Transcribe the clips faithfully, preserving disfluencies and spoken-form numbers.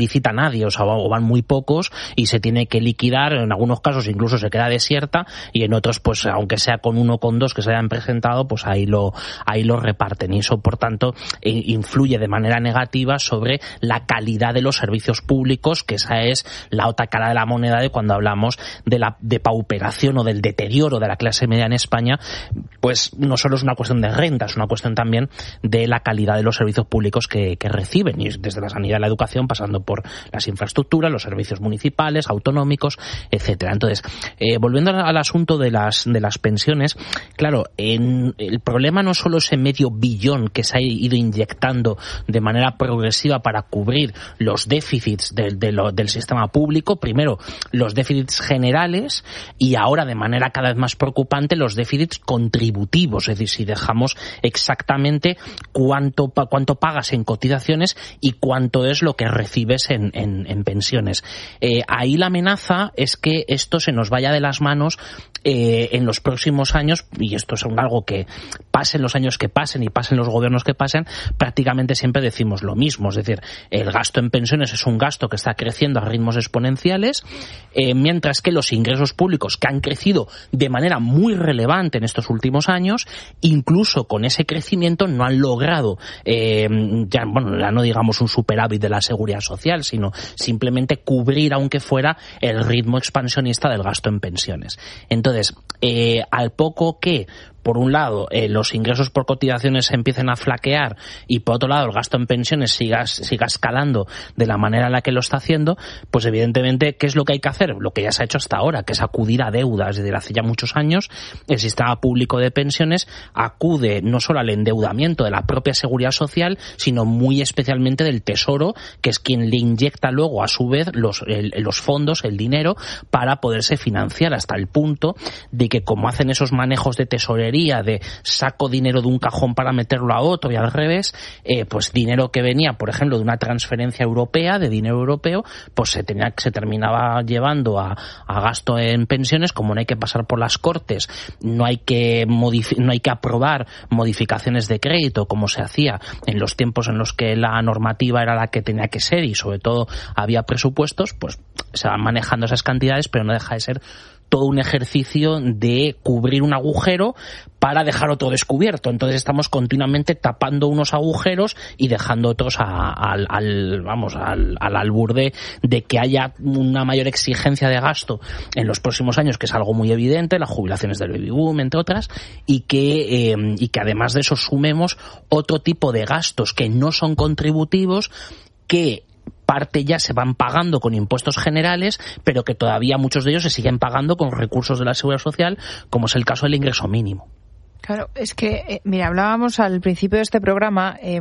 licita nadie, o sea, o van muy pocos y se tiene que liquidar, en algunos casos incluso se queda desierta y en otros, pues aunque sea con uno o con dos que se hayan presentado, pues ahí lo ahí lo reparten y eso, por tanto, influye de manera negativa sobre la calidad de los servicios públicos, que esa es la otra cara de la moneda de cuando hablamos de la depauperación o del deterioro de la clase media en España. Pues no solo es una cuestión de renta, es una cuestión también de la calidad de los servicios públicos que, que reciben, y desde la sanidad y la educación pasando por las infraestructuras, los servicios municipales, autonómicos, etcétera. Entonces, eh, volviendo al asunto de las de las pensiones, claro, en, el problema no solo ese medio billón que se ha ido inyectando de manera progresiva para cubrir los déficits de, de lo, del sistema público, primero los déficits generales y ahora de manera cada vez más preocupante los déficits contributivos, es decir, si dejamos exactamente cuánto cuánto pagas en cotizaciones y cuánto es lo que recibes en, en, en pensiones. Eh, ahí la amenaza es que esto se nos vaya de las manos eh, en los próximos años, y esto es algo que pasen los años que pasen y pasen los gobiernos que pasen, prácticamente siempre decimos lo mismo, es decir, el gasto en pensiones es un gasto que está creciendo a ritmos exponenciales, eh, mientras que los ingresos públicos, que han crecido de manera muy relevante en estos últimos años, incluso con ese crecimiento no han logrado, eh, ya, bueno, ya no digamos un superávit de la seguridad social, sino simplemente cubrir, aunque fuera, el ritmo expansionista del gasto en pensiones. Entonces, eh, al poco que por un lado, eh, los ingresos por cotizaciones se empiecen a flaquear y por otro lado el gasto en pensiones siga, siga escalando de la manera en la que lo está haciendo, pues evidentemente, ¿qué es lo que hay que hacer? Lo que ya se ha hecho hasta ahora, que es acudir a deudas. Es decir, hace ya muchos años el sistema público de pensiones acude no solo al endeudamiento de la propia seguridad social, sino muy especialmente del Tesoro, que es quien le inyecta luego a su vez los, el, los fondos, el dinero, para poderse financiar, hasta el punto de que como hacen esos manejos de tesorería de saco dinero de un cajón para meterlo a otro y al revés, eh, pues dinero que venía, por ejemplo, de una transferencia europea, de dinero europeo, pues se tenía se terminaba llevando a, a gasto en pensiones. Como no hay que pasar por las Cortes, no hay que modifi- no hay que aprobar modificaciones de crédito como se hacía en los tiempos en los que la normativa era la que tenía que ser y sobre todo había presupuestos, pues se van manejando esas cantidades, pero no deja de ser todo un ejercicio de cubrir un agujero para dejar otro descubierto. Entonces estamos continuamente tapando unos agujeros y dejando otros a, al, al, vamos, al, al albur de, de que haya una mayor exigencia de gasto en los próximos años, que es algo muy evidente, las jubilaciones del baby boom, entre otras, y que, eh, y que además de eso sumemos otro tipo de gastos que no son contributivos, que parte ya se van pagando con impuestos generales, pero que todavía muchos de ellos se siguen pagando con recursos de la Seguridad Social, como es el caso del ingreso mínimo. Claro, es que, eh, mira, hablábamos al principio de este programa eh,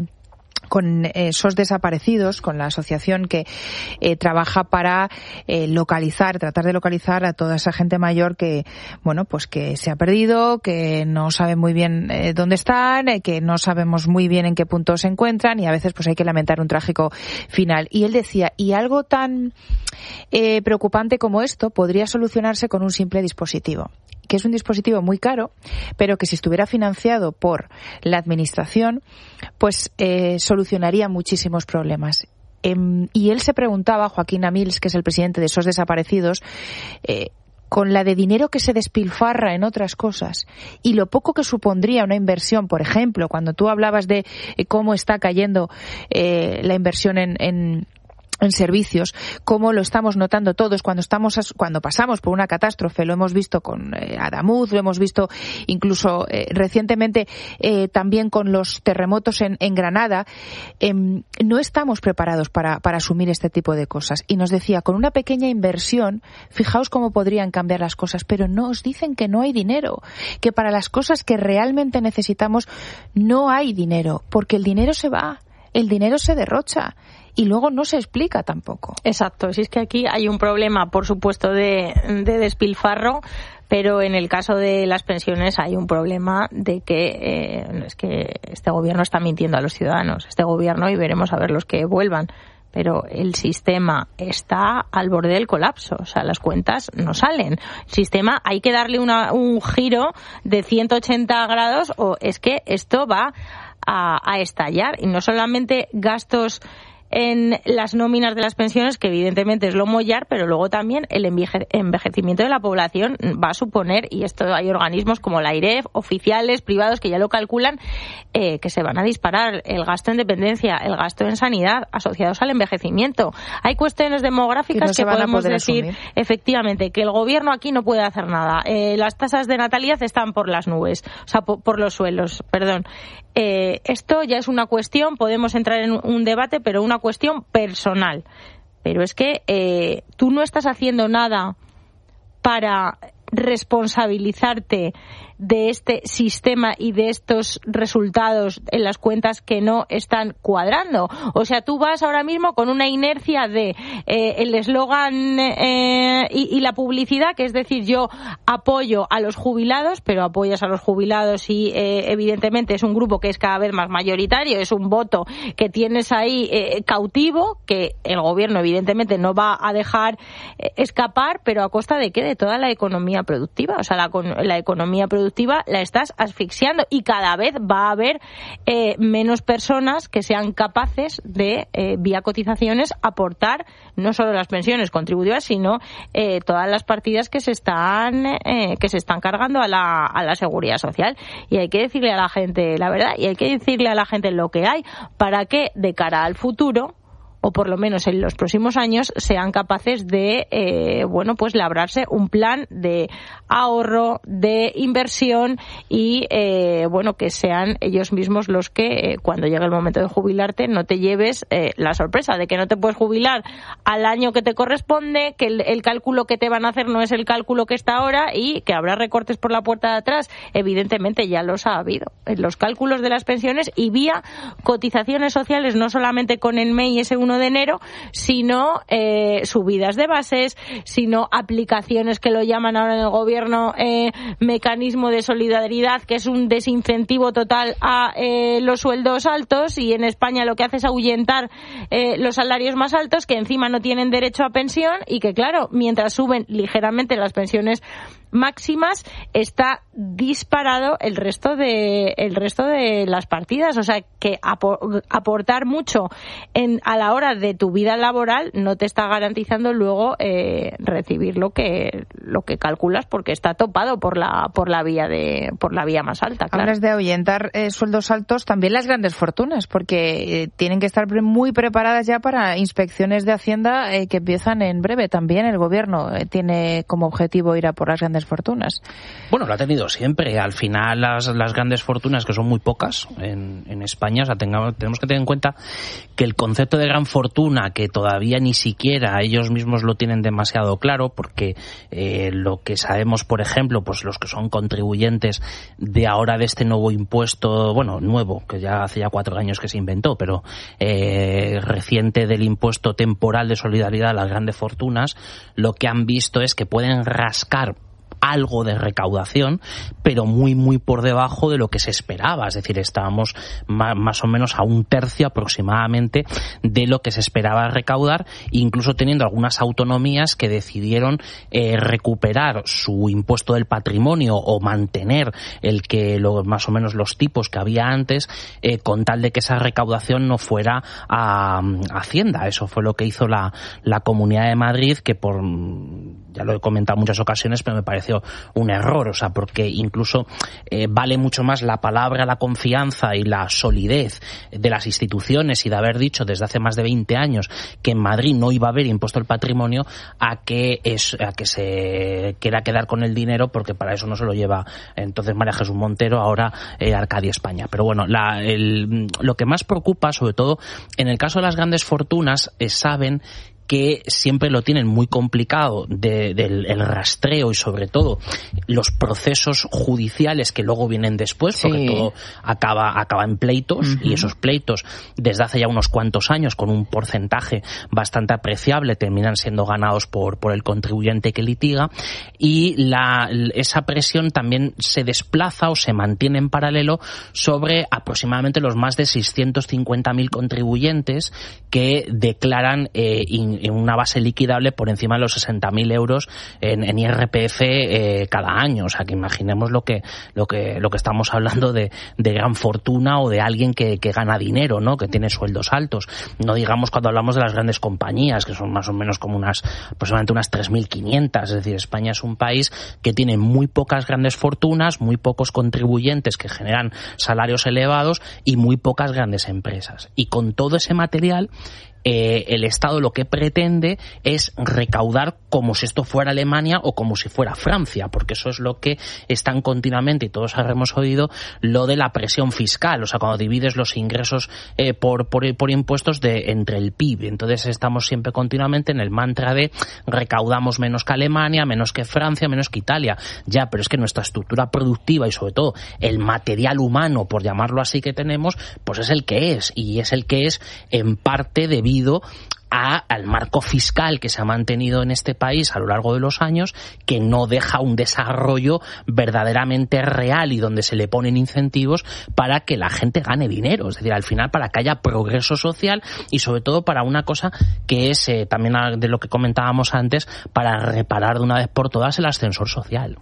con eh, S O S Desaparecidos, con la asociación que eh, trabaja para eh, localizar, tratar de localizar a toda esa gente mayor que, bueno, pues que se ha perdido, que no sabe muy bien eh, dónde están, eh, que no sabemos muy bien en qué punto se encuentran y a veces pues hay que lamentar un trágico final. Y él decía, y algo tan eh, preocupante como esto podría solucionarse con un simple dispositivo, que es un dispositivo muy caro, pero que si estuviera financiado por la administración, pues eh, solucionaría muchísimos problemas. Eh, y él se preguntaba, Joaquín Amils, que es el presidente de S O S Desaparecidos, eh, con la de dinero que se despilfarra en otras cosas y lo poco que supondría una inversión, por ejemplo, cuando tú hablabas de eh, cómo está cayendo eh, la inversión en, en en servicios, como lo estamos notando todos cuando estamos cuando pasamos por una catástrofe. Lo hemos visto con eh, Adamuz, lo hemos visto incluso eh, recientemente eh, también con los terremotos en, en Granada. Eh, no estamos preparados para, para asumir este tipo de cosas. Y nos decía, con una pequeña inversión, fijaos cómo podrían cambiar las cosas, pero nos dicen que no hay dinero, que para las cosas que realmente necesitamos no hay dinero, porque el dinero se va, el dinero se derrocha. Y luego no se explica tampoco. Exacto, si es que aquí hay un problema, por supuesto, de, de despilfarro, pero en el caso de las pensiones hay un problema de que eh, es que este gobierno está mintiendo a los ciudadanos, este gobierno, y veremos a ver los que vuelvan. Pero el sistema está al borde del colapso, o sea, las cuentas no salen. El sistema hay que darle una, un giro de ciento ochenta grados o es que esto va a, a estallar. Y no solamente gastos en las nóminas de las pensiones, que evidentemente es lo mollar, pero luego también el enveje- envejecimiento de la población va a suponer, y esto hay organismos como la AIREF, oficiales, privados, que ya lo calculan, eh, que se van a disparar el gasto en dependencia, el gasto en sanidad, asociados al envejecimiento. Hay cuestiones demográficas que, no que podemos decir, asumir. Efectivamente, que el gobierno aquí no puede hacer nada. Eh, las tasas de natalidad están por las nubes, o sea, por, por los suelos, perdón. Eh, esto ya es una cuestión, podemos entrar en un debate, pero una cuestión personal. Pero es que eh, tú no estás haciendo nada para responsabilizarte de este sistema y de estos resultados en las cuentas que no están cuadrando. O sea, tú vas ahora mismo con una inercia de eh, el eslogan eh, y, y la publicidad, que es decir, yo apoyo a los jubilados, pero apoyas a los jubilados y eh, evidentemente es un grupo que es cada vez más mayoritario, es un voto que tienes ahí eh, cautivo, que el gobierno evidentemente no va a dejar eh, escapar, pero ¿a costa de qué? De toda la economía productiva. O sea, la, la economía productiva la estás asfixiando y cada vez va a haber eh, menos personas que sean capaces de, eh, vía cotizaciones, aportar no solo las pensiones contributivas, sino eh, todas las partidas que se están eh, que se están cargando a la, a la seguridad social. Y hay que decirle a la gente la verdad, y hay que decirle a la gente lo que hay, para que de cara al futuro, o por lo menos en los próximos años, sean capaces de, eh, bueno, pues labrarse un plan de ahorro, de inversión y, eh, bueno, que sean ellos mismos los que, eh, cuando llegue el momento de jubilarte, no te lleves eh, la sorpresa de que no te puedes jubilar al año que te corresponde, que el, el cálculo que te van a hacer no es el cálculo que está ahora y que habrá recortes por la puerta de atrás. Evidentemente ya los ha habido en los cálculos de las pensiones y vía cotizaciones sociales, no solamente con el M E I ese uno de enero, sino eh, subidas de bases, sino aplicaciones que lo llaman ahora en el gobierno eh, mecanismo de solidaridad, que es un desincentivo total a eh, los sueldos altos, y en España lo que hace es ahuyentar eh, los salarios más altos, que encima no tienen derecho a pensión y que, claro, mientras suben ligeramente las pensiones máximas, está disparado el resto de el resto de las partidas. O sea, que aportar mucho en a la hora de tu vida laboral no te está garantizando luego eh, recibir lo que lo que calculas, porque está topado por la por la vía de por la vía más alta. Claro. Hablas de ahuyentar eh, sueldos altos, también las grandes fortunas, porque eh, tienen que estar muy preparadas ya para inspecciones de Hacienda eh, que empiezan en breve. También el gobierno eh, tiene como objetivo ir a por las grandes fortunas. Bueno, lo ha tenido siempre. Al final las, las grandes fortunas, que son muy pocas en, en España, o sea, tengamos, tenemos que tener en cuenta que el concepto de gran fortuna, que todavía ni siquiera ellos mismos lo tienen demasiado claro, porque eh, lo que sabemos, por ejemplo, pues los que son contribuyentes de ahora de este nuevo impuesto, bueno, nuevo, que ya hace ya cuatro años que se inventó, pero eh, reciente, del impuesto temporal de solidaridad a las grandes fortunas, lo que han visto es que pueden rascar algo de recaudación, pero muy muy por debajo de lo que se esperaba. Es decir, estábamos más, más o menos a un tercio aproximadamente de lo que se esperaba recaudar, incluso teniendo algunas autonomías que decidieron eh, recuperar su impuesto del patrimonio o mantener el que lo, más o menos los tipos que había antes, eh, con tal de que esa recaudación no fuera a, a Hacienda. Eso fue lo que hizo la, la Comunidad de Madrid, que por ya lo he comentado en muchas ocasiones, pero me pareció un error, o sea, porque incluso eh, vale mucho más la palabra, la confianza y la solidez de las instituciones y de haber dicho desde hace más de veinte años que en Madrid no iba a haber impuesto al patrimonio, a que es a que se quiera quedar con el dinero, porque para eso no se lo lleva entonces María Jesús Montero, ahora eh, Arcadia España. Pero bueno, la, el, lo que más preocupa, sobre todo en el caso de las grandes fortunas, es saben que siempre lo tienen muy complicado de, del el rastreo y sobre todo los procesos judiciales que luego vienen después, porque sí, todo acaba acaba en pleitos, uh-huh. y esos pleitos desde hace ya unos cuantos años con un porcentaje bastante apreciable terminan siendo ganados por por el contribuyente que litiga, y la esa presión también se desplaza o se mantiene en paralelo sobre aproximadamente los más de seiscientos cincuenta mil contribuyentes que declaran eh, in, en, en una base liquidable por encima de los sesenta mil euros en, en I R P F eh, cada año. O sea, que imaginemos lo que lo que lo que estamos hablando de, de gran fortuna o de alguien que, que gana dinero, ¿no? Que tiene sueldos altos. No digamos cuando hablamos de las grandes compañías, que son más o menos como unas aproximadamente unas tres mil quinientas. Es decir, España es un país que tiene muy pocas grandes fortunas, muy pocos contribuyentes que generan salarios elevados y muy pocas grandes empresas. Y con todo ese material, Eh, el Estado lo que pretende es recaudar como si esto fuera Alemania o como si fuera Francia, porque eso es lo que están continuamente, y todos habremos oído, lo de la presión fiscal, o sea, cuando divides los ingresos eh, por, por, por impuestos de entre el P I B. Entonces estamos siempre continuamente en el mantra de recaudamos menos que Alemania, menos que Francia, menos que Italia. Ya, pero es que nuestra estructura productiva y sobre todo el material humano, por llamarlo así, que tenemos, pues es el que es, y es el que es en parte debido A, al marco fiscal que se ha mantenido en este país a lo largo de los años, que no deja un desarrollo verdaderamente real y donde se le ponen incentivos para que la gente gane dinero, es decir, al final para que haya progreso social y sobre todo para una cosa que es eh, también de lo que comentábamos antes, para reparar de una vez por todas el ascensor social.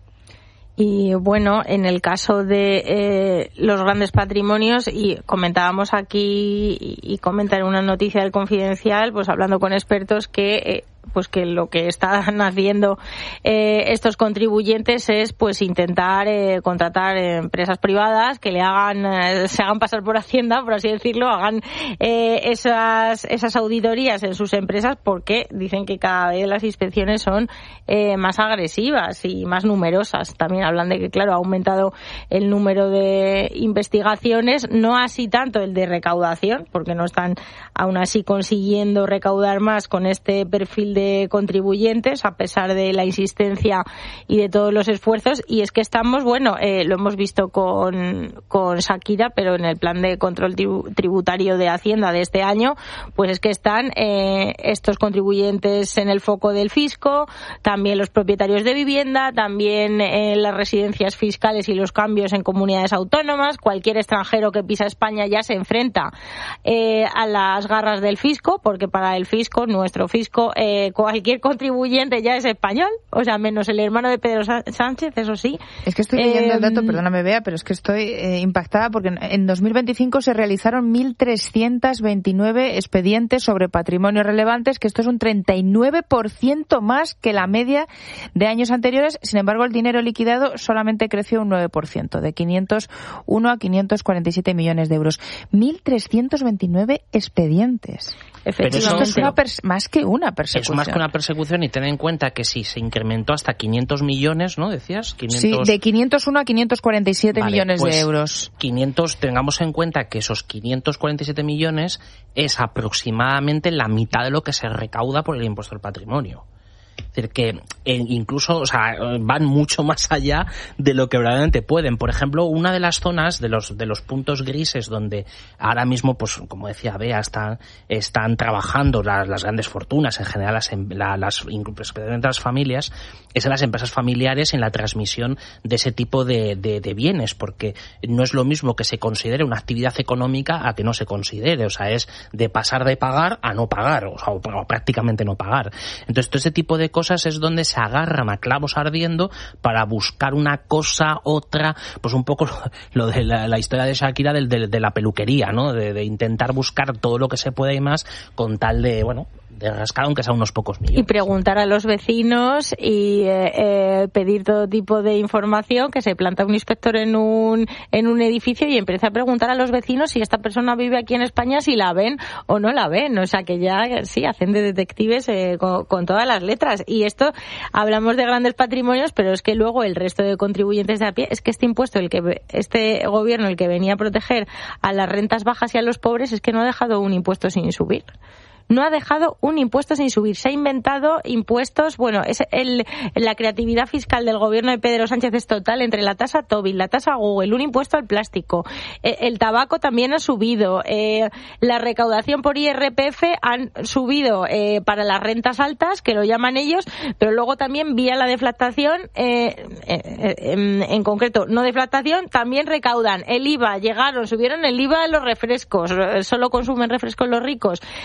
Y bueno, en el caso de eh, los grandes patrimonios, y comentábamos aquí y, y comenta en una noticia del Confidencial, pues hablando con expertos, que eh, pues que lo que están haciendo eh, estos contribuyentes es pues intentar eh, contratar empresas privadas que le hagan eh, se hagan pasar por Hacienda, por así decirlo, hagan eh, esas esas auditorías en sus empresas, porque dicen que cada vez las inspecciones son eh, más agresivas y más numerosas. También hablan de que, claro, ha aumentado el número de investigaciones, no así tanto el de recaudación, porque no están aún así consiguiendo recaudar más con este perfil de contribuyentes, a pesar de la insistencia y de todos los esfuerzos. Y es que estamos, bueno, eh, lo hemos visto con, con Shakira, pero en el plan de control tributario de Hacienda de este año, pues es que están eh, estos contribuyentes en el foco del fisco, también los propietarios de vivienda, también eh, las residencias fiscales y los cambios en comunidades autónomas. Cualquier extranjero que pisa España ya se enfrenta eh, a las garras del fisco, porque para el fisco, nuestro fisco, eh, cualquier contribuyente ya es español, o sea, menos el hermano de Pedro Sánchez, eso sí. Es que estoy leyendo eh, el dato, perdóname, Bea, pero es que estoy eh, impactada porque en, en dos mil veinticinco se realizaron mil trescientos veintinueve expedientes sobre patrimonios relevantes, que esto es un treinta y nueve por ciento más que la media de años anteriores. Sin embargo, el dinero liquidado solamente creció un nueve por ciento, de quinientos uno a quinientos cuarenta y siete millones de euros. mil trescientos veintinueve expedientes. Efectivamente. Esto es una pers- más que una persecución. Es más que una persecución, y ten en cuenta que si se incrementó hasta quinientos millones, ¿no? Decías, quinientos... Sí, de quinientos uno a quinientos cuarenta y siete vale, millones pues de euros. quinientos, tengamos en cuenta que esos quinientos cuarenta y siete millones es aproximadamente la mitad de lo que se recauda por el impuesto al patrimonio. Es decir, que eh, incluso, o sea, van mucho más allá de lo que verdaderamente pueden. Por ejemplo, una de las zonas, de los de los puntos grises donde ahora mismo, pues como decía Bea, están, están trabajando las, las grandes fortunas, en general las, la, las, especialmente las familias, es en las empresas familiares, en la transmisión de ese tipo de, de, de bienes, porque no es lo mismo que se considere una actividad económica a que no se considere. O sea, es de pasar de pagar a no pagar, o sea, o, o prácticamente no pagar. Entonces, todo ese tipo de cosas es donde se agarran a clavos ardiendo para buscar una cosa, otra, pues un poco lo de la, la historia de Shakira del, de, de la peluquería, ¿no? De, de intentar buscar todo lo que se puede y más con tal de, bueno, de rascar aunque sea unos pocos millones. Y preguntar a los vecinos y eh, eh, pedir todo tipo de información, que se planta un inspector en un en un edificio y empieza a preguntar a los vecinos si esta persona vive aquí en España, si la ven o no la ven. O sea, que ya sí, hacen de detectives eh, con, con todas las letras. Y esto, hablamos de grandes patrimonios, pero es que luego el resto de contribuyentes de a pie, es que este impuesto, el que este gobierno, el que venía a proteger a las rentas bajas y a los pobres, es que no ha dejado un impuesto sin subir. No ha dejado un impuesto sin subir. Se ha inventado impuestos. Bueno, es el, la creatividad fiscal del gobierno de Pedro Sánchez es total, entre la tasa Tobin, la tasa Google, un impuesto al plástico. Eh, el tabaco también ha subido. Eh, la recaudación por I R P F han subido eh, para las rentas altas, que lo llaman ellos, pero luego también vía la deflactación, eh, eh, en, en concreto, no deflactación, también recaudan el I V A. Llegaron, subieron el I V A de los refrescos. Solo consumen refrescos los ricos. Las primas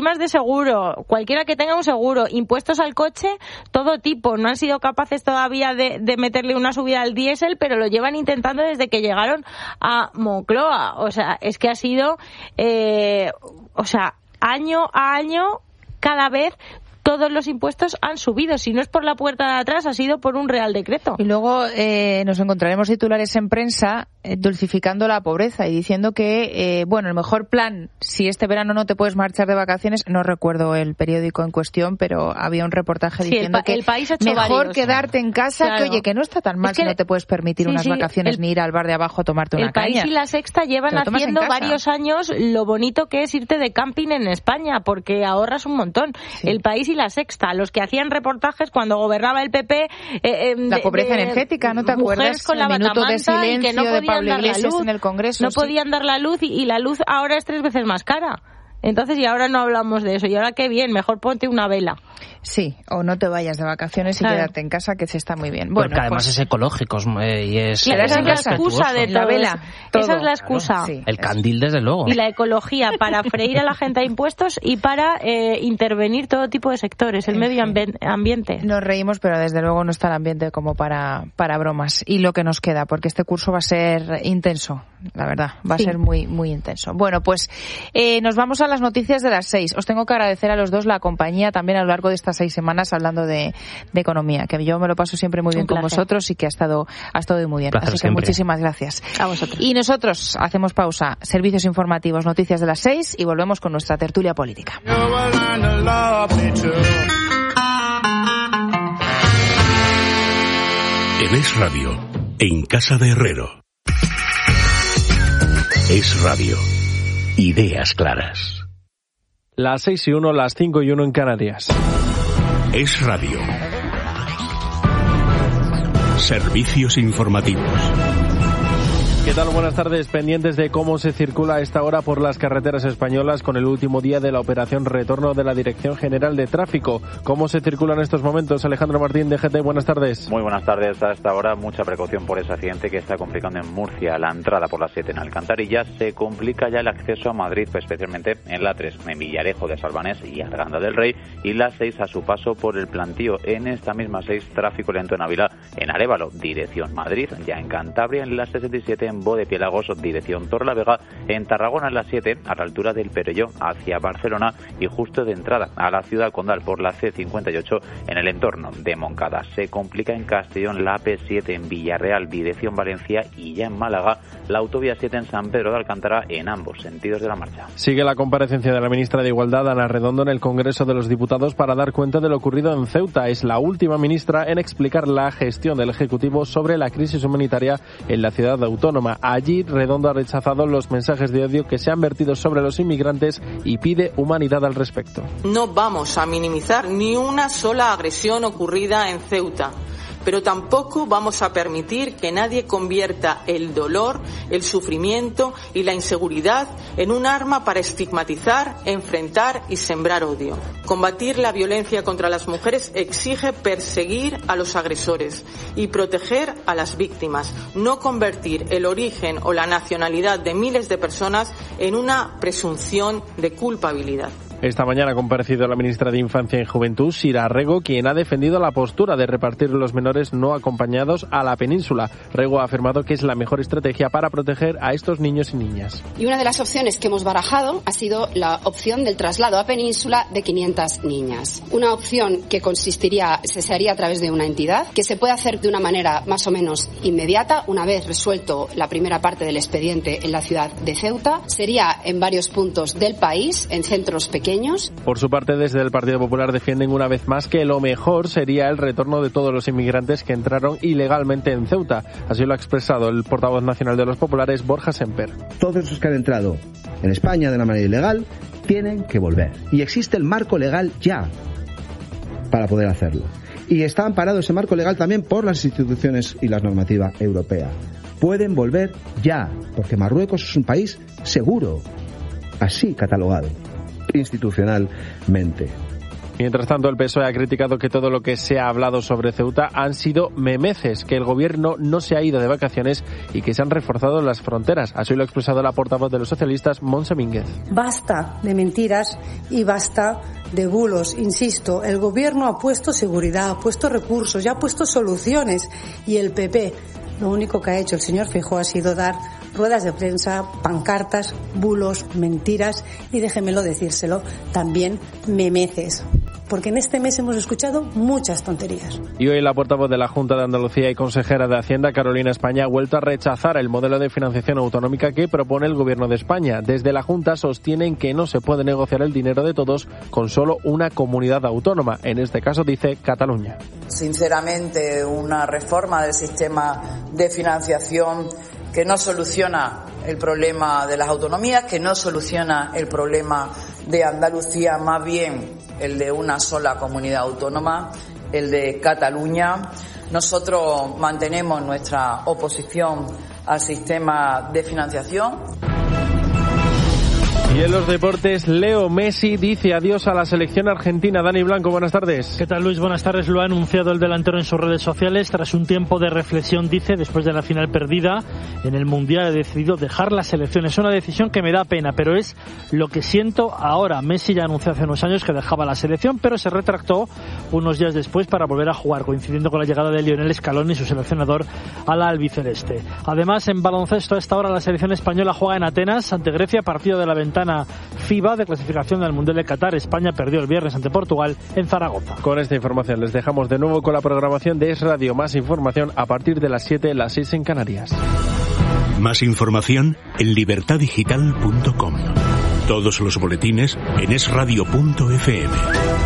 primas de seguro, cualquiera que tenga un seguro, impuestos al coche, todo tipo. No han sido capaces todavía de, de meterle una subida al diésel, pero lo llevan intentando desde que llegaron a Moncloa. O sea, es que ha sido, eh, o sea, año a año, cada vez todos los impuestos han subido. Si no es por la puerta de atrás, ha sido por un real decreto. Y luego eh, nos encontraremos titulares en prensa eh, dulcificando la pobreza y diciendo que, eh, bueno, el mejor plan, si este verano no te puedes marchar de vacaciones, no recuerdo el periódico en cuestión, pero había un reportaje sí, diciendo el pa- que el país ha hecho mejor varios, quedarte en casa, claro. que oye, que no está tan mal es que si no te puedes permitir sí, unas sí, vacaciones el, ni ir al bar de abajo a tomarte una el país caña. Y La Sexta llevan haciendo varios años lo bonito que es irte de camping en España, porque ahorras un montón. Sí. El País y La Sexta, los que hacían reportajes cuando gobernaba el P P, eh, eh, la de, pobreza de, energética, ¿no te acuerdas? Con la el minuto de silencio que no de Pablo Iglesias en el Congreso. No sí. podían dar la luz y, y la luz ahora es tres veces más cara. Entonces, y ahora no hablamos de eso. Y ahora qué bien, mejor ponte una vela. Sí, o no te vayas de vacaciones claro. y quédate en casa, que se está muy bien. Bueno, porque además pues, es ecológico eh, y es, claro, es esa es la excusa de la vela. Todo. Esa es la excusa. Claro, sí, el candil, desde luego. Y la ecología para freír a la gente a impuestos y para eh, intervenir todo tipo de sectores, el en medio fin. ambiente. Nos reímos, pero desde luego no está el ambiente como para, para bromas. Y lo que nos queda, porque este curso va a ser intenso, la verdad, va sí. a ser muy, muy intenso. Bueno, pues eh, nos vamos a las noticias de las seis. Os tengo que agradecer a los dos la compañía también a lo largo de estas seis semanas hablando de, de economía, que yo me lo paso siempre muy bien con vosotros y que ha estado, ha estado muy bien. Placer Así que siempre. Muchísimas gracias. A vosotros. Y nosotros hacemos pausa, servicios informativos, noticias de las seis y volvemos con nuestra tertulia política. En Es Radio, en Casa de Herrero. Es Radio. Ideas claras. Las seis y uno, las cinco y uno en Canarias. Es Radio. Servicios informativos. ¿Qué tal? Buenas tardes. Pendientes de cómo se circula a esta hora por las carreteras españolas con el último día de la operación retorno de la Dirección General de Tráfico. ¿Cómo se circula en estos momentos? Alejandro Martín, D G T, buenas tardes. Muy buenas tardes. A esta hora mucha precaución por ese accidente que está complicando en Murcia. La entrada por la siete en Alcantarilla, se complica ya el acceso a Madrid, especialmente en la tres, en Villarejo de Salvanés y Arganda del Rey, y la seis a su paso por el Plantío. En esta misma seis, tráfico lento en Ávila, en Arévalo, dirección Madrid, ya en Cantabria, en la sesenta y siete, en Bodepiélagos, dirección Torrelavega, en Tarragona en la siete, a la altura del Perelló, hacia Barcelona, y justo de entrada a la ciudad condal por la ce cincuenta y ocho, en el entorno de Moncada. Se complica en Castellón la A P siete, en Villarreal, dirección Valencia, y ya en Málaga, la autovía siete en San Pedro de Alcántara, en ambos sentidos de la marcha. Sigue la comparecencia de la ministra de Igualdad, Ana Redondo, en el Congreso de los Diputados para dar cuenta de lo ocurrido en Ceuta. Es la última ministra en explicar la gestión del Ejecutivo sobre la crisis humanitaria en la ciudad autónoma. Allí, Redondo ha rechazado los mensajes de odio que se han vertido sobre los inmigrantes y pide humanidad al respecto. No vamos a minimizar ni una sola agresión ocurrida en Ceuta, pero tampoco vamos a permitir que nadie convierta el dolor, el sufrimiento y la inseguridad en un arma para estigmatizar, enfrentar y sembrar odio. Combatir la violencia contra las mujeres exige perseguir a los agresores y proteger a las víctimas, no convertir el origen o la nacionalidad de miles de personas en una presunción de culpabilidad. Esta mañana ha comparecido la ministra de Infancia y Juventud, Sira Rego, quien ha defendido la postura de repartir los menores no acompañados a la península. Rego ha afirmado que es la mejor estrategia para proteger a estos niños y niñas. Y una de las opciones que hemos barajado ha sido la opción del traslado a península de quinientas niñas. Una opción que consistiría, se haría a través de una entidad, que se puede hacer de una manera más o menos inmediata, una vez resuelto la primera parte del expediente en la ciudad de Ceuta. Sería en varios puntos del país, en centros pequeños. Por su parte, desde el Partido Popular defienden una vez más que lo mejor sería el retorno de todos los inmigrantes que entraron ilegalmente en Ceuta. Así lo ha expresado el portavoz nacional de los populares, Borja Semper. Todos los que han entrado en España de una manera ilegal tienen que volver. Y existe el marco legal ya para poder hacerlo. Y está amparado ese marco legal también por las instituciones y la normativa europea. Pueden volver ya, porque Marruecos es un país seguro, así catalogado institucionalmente. Mientras tanto, el P S O E ha criticado que todo lo que se ha hablado sobre Ceuta han sido memeces, que el gobierno no se ha ido de vacaciones y que se han reforzado las fronteras. Así lo ha expresado la portavoz de los socialistas, Montse Mínguez. Basta de mentiras y basta de bulos. Insisto, el gobierno ha puesto seguridad, ha puesto recursos, ya ha puesto soluciones, y el P P, lo único que ha hecho el señor Feijóo ha sido dar ruedas de prensa, pancartas, bulos, mentiras y, déjemelo decírselo, también memeces. Porque en este mes hemos escuchado muchas tonterías. Y hoy la portavoz de la Junta de Andalucía y consejera de Hacienda, Carolina España, ha vuelto a rechazar el modelo de financiación autonómica que propone el Gobierno de España. Desde la Junta sostienen que no se puede negociar el dinero de todos con solo una comunidad autónoma. En este caso, dice Cataluña. Sinceramente, una reforma del sistema de financiación que no soluciona el problema de las autonomías, que no soluciona el problema de Andalucía, más bien el de una sola comunidad autónoma, el de Cataluña. Nosotros mantenemos nuestra oposición al sistema de financiación. Y en los deportes, Leo Messi dice adiós a la selección argentina. Dani Blanco, buenas tardes. ¿Qué tal, Luis? Buenas tardes. Lo ha anunciado el delantero en sus redes sociales. Tras un tiempo de reflexión, dice, después de la final perdida en el Mundial, he decidido dejar la selección. Es una decisión que me da pena, pero es lo que siento ahora. Messi ya anunció hace unos años que dejaba la selección, pero se retractó unos días después para volver a jugar, coincidiendo con la llegada de Lionel Scaloni y su seleccionador a la albiceleste. Además, en baloncesto, a esta hora la selección española juega en Atenas ante Grecia, partido de la ventana FIBA de clasificación del Mundial de Qatar. España perdió el viernes ante Portugal en Zaragoza. Con esta información les dejamos de nuevo con la programación de Es Radio. Más información a partir de las siete, las seis en Canarias. Más información en libertad digital punto com. Todos los boletines en es radio punto efe eme.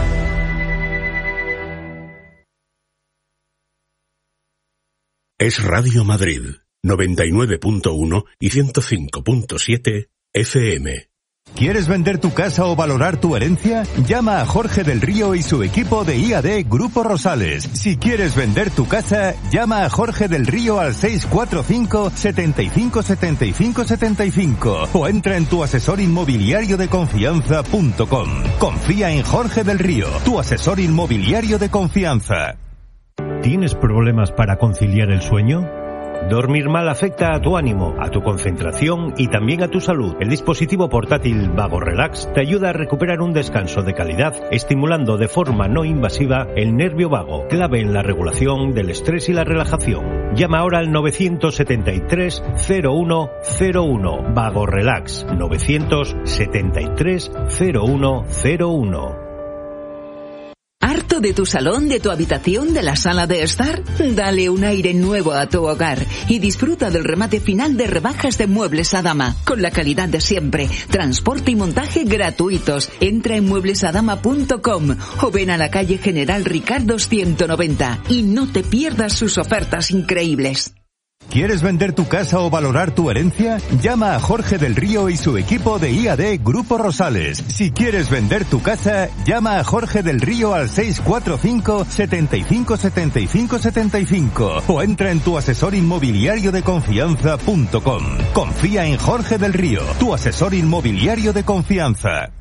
Es Radio Madrid, noventa y nueve punto uno y ciento cinco punto siete efe eme. ¿Quieres vender tu casa o valorar tu herencia? Llama a Jorge del Río y su equipo de I A D Grupo Rosales. Si quieres vender tu casa, llama a Jorge del Río al seis cuatro cinco, setenta y cinco, setenta y cinco, setenta y cinco o entra en tu asesor inmobiliario de confianza punto com. Confía en Jorge del Río, tu asesor inmobiliario de confianza. ¿Tienes problemas para conciliar el sueño? Dormir mal afecta a tu ánimo, a tu concentración y también a tu salud. El dispositivo portátil Vago Relax te ayuda a recuperar un descanso de calidad, estimulando de forma no invasiva el nervio vago, clave en la regulación del estrés y la relajación. Llama ahora al nueve siete tres, cero uno cero uno. Vago Relax, nueve siete tres, cero uno cero uno. ¿Harto de tu salón, de tu habitación, de la sala de estar? Dale un aire nuevo a tu hogar y disfruta del remate final de rebajas de Muebles Adama, con la calidad de siempre, transporte y montaje gratuitos. Entra en muebles adama punto com o ven a la calle General Ricardo ciento noventa y no te pierdas sus ofertas increíbles. ¿Quieres vender tu casa o valorar tu herencia? Llama a Jorge del Río y su equipo de I A D Grupo Rosales. Si quieres vender tu casa, llama a Jorge del Río al seis cuatro cinco, setenta y cinco, setenta y cinco, setenta y cinco o entra en tu asesor inmobiliario de confianza punto com. Confía en Jorge del Río, tu asesor inmobiliario de confianza.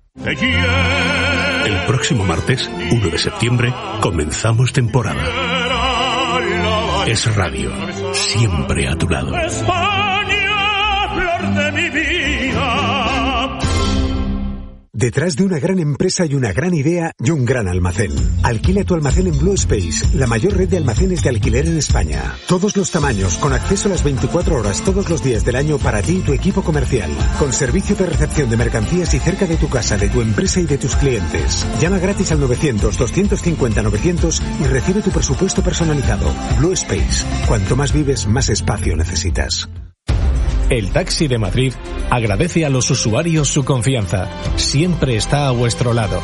El próximo martes, uno de septiembre, comenzamos temporada. Es Radio, siempre a tu lado. España, flor de mi vida. Detrás de una gran empresa y una gran idea y un gran almacén. Alquila tu almacén en Blue Space, la mayor red de almacenes de alquiler en España. Todos los tamaños, con acceso a las veinticuatro horas todos los días del año para ti y tu equipo comercial. Con servicio de recepción de mercancías y cerca de tu casa, de tu empresa y de tus clientes. Llama gratis al novecientos, doscientos cincuenta, novecientos y recibe tu presupuesto personalizado. Blue Space. Cuanto más vives, más espacio necesitas. El Taxi de Madrid agradece a los usuarios su confianza. Siempre está a vuestro lado.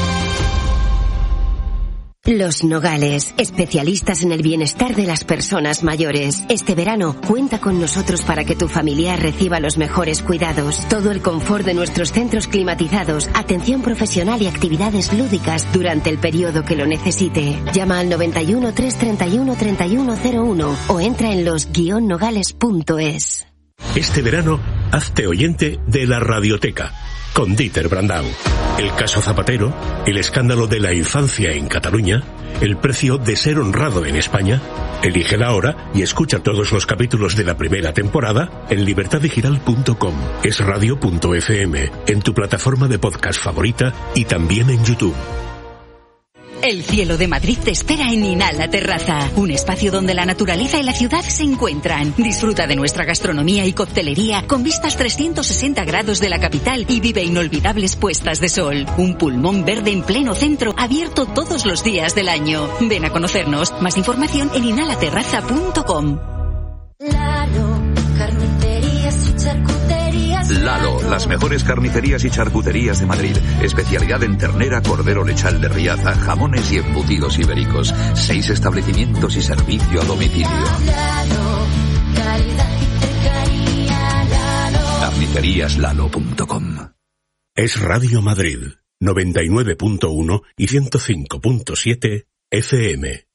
Los Nogales, especialistas en el bienestar de las personas mayores. Este verano, cuenta con nosotros para que tu familiar reciba los mejores cuidados. Todo el confort de nuestros centros climatizados, atención profesional y actividades lúdicas durante el periodo que lo necesite. Llama al noventa y uno, trescientos treinta y uno, treinta y uno cero uno o entra en los guion nogales punto es. Este verano, hazte oyente de la Radioteca. con Dieter Brandau. El caso Zapatero, el escándalo de la infancia en Cataluña, el precio de ser honrado en España. Elige la hora y escucha todos los capítulos de la primera temporada en libertad digital punto com, es radio punto efe eme, en tu plataforma de podcast favorita y también en YouTube. El cielo de Madrid te espera en Inhala Terraza, un espacio donde la naturaleza y la ciudad se encuentran. Disfruta de nuestra gastronomía y coctelería con vistas trescientos sesenta grados de la capital y vive inolvidables puestas de sol. Un pulmón verde en pleno centro, abierto todos los días del año. Ven a conocernos. Más información en inhala terraza punto com. Lalo, las mejores carnicerías y charcuterías de Madrid. Especialidad en ternera, cordero lechal de Riaza, jamones y embutidos ibéricos. Seis establecimientos y servicio a domicilio. carnicerías lalo punto com. Es Radio Madrid, noventa y nueve punto uno y ciento cinco punto siete efe eme.